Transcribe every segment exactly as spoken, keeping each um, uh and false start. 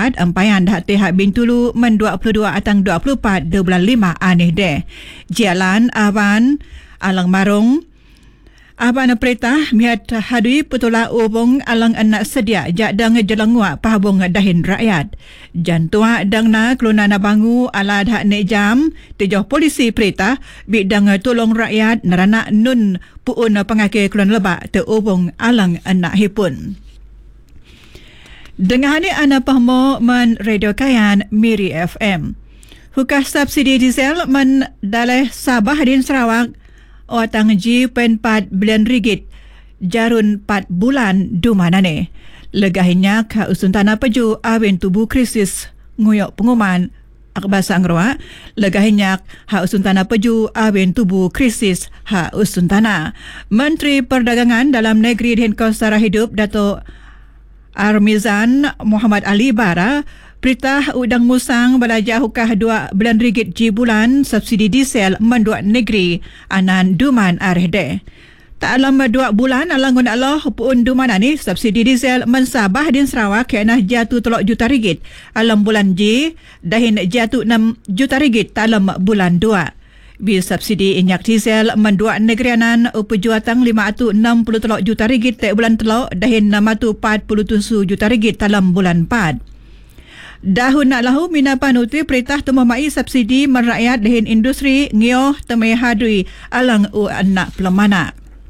empat empayan dah tehak Bintulu men dua puluh dua atang dua puluh empat de bulan lima aneh deh. Jalan awan alang marung Abang perintah miat hadui putula ubung alang anak sedia jak dang jelangwa pahabung dahin rakyat. Jantua dang na kelunana bangu ala dak nek jam tejoh polisi perintah bidang tolong rakyat narana nun puun pengake kelun lebak te ubung alang anak hipun. Dengan ni ana pahmo man radio kayan Miri F M. Hukah subsidi diesel man daleh Sabah din Sarawak Otang G empat bilion ringgit jarun empat bulan dumanane. Legahinya ka usun tanah peju awin tubuh krisis nguyok pengumuman akbasa ngerwa. Legahinya ha usun tanah peju awin tubuh krisis ha usun tanah. Menteri Perdagangan Dalam Negeri dan Kos Sara Hidup Dato' Armizan Muhammad Ali Bara Perintah udang musang belajar hukah dua bilion ringgit ji bulan subsidi diesel menduak negeri anan duman areh deh. Tak lama dua bulan alang guna Allah puun duman ni subsidi diesel mensabah din Sarawak kena jatuh telok juta ringgit alam bulan J dahin jatuh enam juta ringgit dalam bulan dua. Bil subsidi inyak diesel menduak negeri anan upejuatang lima ratus enam puluh telok juta ringgit tak bulan telok dahin enam ratus empat puluh tujuh juta ringgit dalam bulan empat. Dahun nak lahu mina panuti perintah tumuh mai subsidi merakyat dahin industri ngioh temai hadui alang u anak pelemana.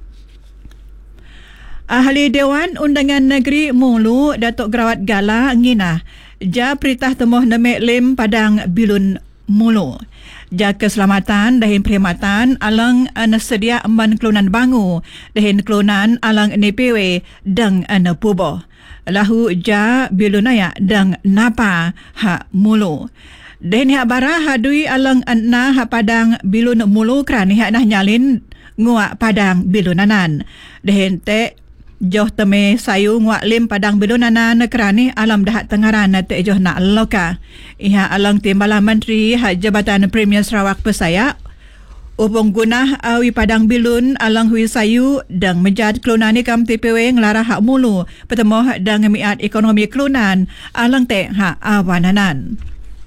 Ahli Dewan Undangan Negeri Mulu Datuk Gerawat Gala ngina ja perintah tumuh nemek lim padang bilun Mulu. Ja keselamatan dahin perkhidmatan alang ana sedia man kelunan bangu dahin kelunan alang N P W dang ana puboh. Lahu ja bilunaya dang napa ha mulu. Den ha bara hadui alang anna ha padang bilun mulu kerani ha nah nyalin nguak padang bilunanan. Den te joh teme sayu nguak lim padang bilunanan kerani alam dahat tengaran te joh nak loka. Iha alang timbalan menteri ha Jabatan Premier Sarawak Pesaya Upong gunah awi padang bilun alang hui sayu dang menjad kelunani kam T P W ngelarah hak mulu petemoh dang miat ekonomi kelunan alang te hak awananan.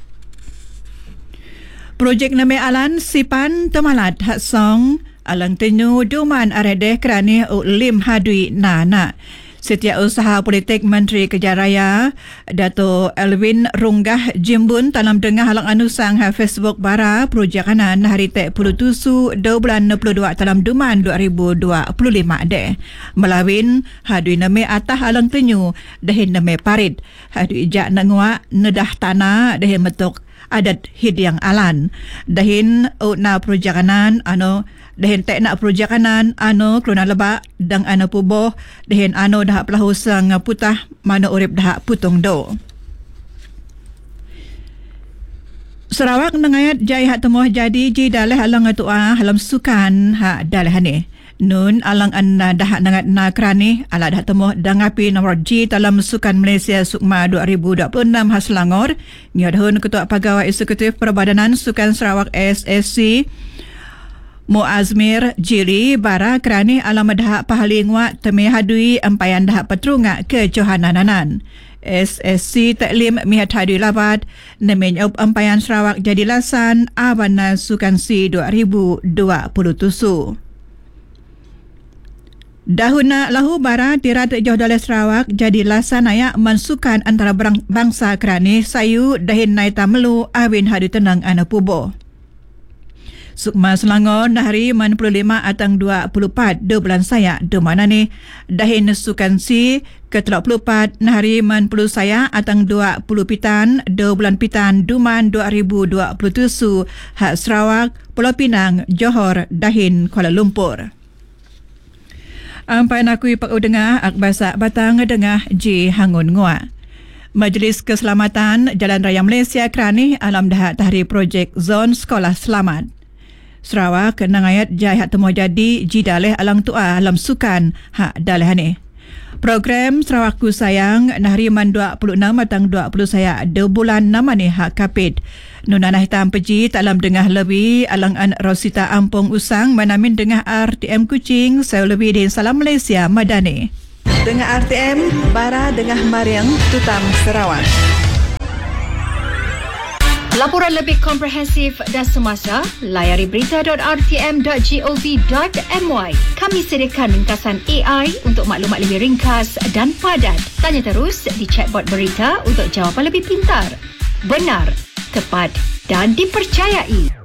Projek name alan sipan temalat hak song alang tenyu duman aredeh kerani ulim hadui nana. Setiausaha Politik Menteri Kejaraya Dato' Elvin Runggah Jimbun dalam dengah halang anusang ha Facebook bara projek kanan hari tek puluh tusu dua bulan enam puluh dua dalam duman dua ribu dua puluh lima deh. Melawin hadui name atah halang tenyu dahin name parit. Hadui jak nangwa nedah tanah dahin metuk adat hidyang alan. Dahin na projek kanan ano dahin tek nak projek kanan ano keluna lebak dang ano puboh dahin ano dah pelahu sang putah mana urip dah putung do. Sarawak nangayat jai hak temuh jadi ji daleh alang tua halam sukan hak daleh ni. Nun alang anna dah nangat na kerani ala dah temuh dangapi nomor G dalam sukan Malaysia Sukma dua ribu dua puluh enam has Selangor. Ngiadhun Ketua Pegawai Eksekutif Perbadanan Sukan Sarawak S S C Muazmir Jiri bara kerani alam dah pahalingwa teme hadui empayan dah petrunga ke Johannananan. S S C Taklim mihat hadui labat nemen empayan Sarawak jadi lasan abana sukan C dua ribu dua puluh tujuh. Dahuna lahu bara tirat joh dalai Sarawak jadi lasan ayak mensukan antara bangsa kerani sayu dahin naita melu awin hadui tenang ana pubo. Sukma Selangor nahari enam puluh lima atang dua puluh empat de bulan saya de mana ni dahin sukan si ke tiga puluh empat nahari enam puluh saya atang dua puluh pitan de bulan pitan duman dua ribu dua puluh tujuh hak Sarawak Pulau Pinang Johor dahin Kuala Lumpur. Ampai nakui pak udengah ak basa batang dengah ji hangun ngua. Majlis Keselamatan Jalan Raya Malaysia kerani alam dah tahri projek zon sekolah selamat. Sarawak nangayat jai hak temu jadi jidaleh alang tua alam sukan hak daleh ni. Program Sarawakku Sayang nahari man dua puluh enam atang dua puluh saya de bulan nama ni hak kapit. Nunanah hitam peji tak alam dengah lebih alang an Rosita Ampung Usang manamin dengah R T M Kuching saya lebih di Salam Malaysia Madani. Dengah R T M bara dengah Mariang Tutang Sarawak. Laporan lebih komprehensif dan semasa, layari berita dot r t m dot gov dot m y. Kami sediakan ringkasan A I untuk maklumat lebih ringkas dan padat. Tanya terus di chatbot berita untuk jawapan lebih pintar, benar, tepat dan dipercayai.